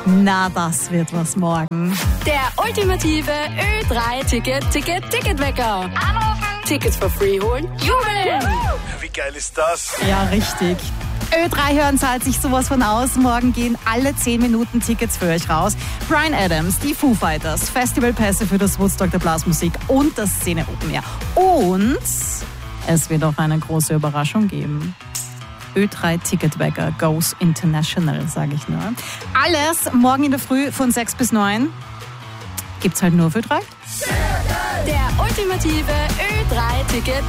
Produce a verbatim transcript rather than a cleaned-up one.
Na, das wird was morgen. Der ultimative Ö drei Ticket, Ticket, Ticketwecker. Anrufen, Tickets for free holen, jubeln. Wie geil ist das? Ja, richtig. Ö drei hören zahlt sich sowas von aus. Morgen gehen alle zehn Minuten Tickets für euch raus. Bryan Adams, die Foo Fighters, Festivalpässe für das Woodstock der Blasmusik und das Szene Open Air. Und es wird auch eine große Überraschung geben. Ö drei Ticketwecker goes international, sage ich nur. Alles morgen in der Früh von sechs bis neun. Gibt's halt nur für Ö drei. Der ultimative Ö drei Ticket,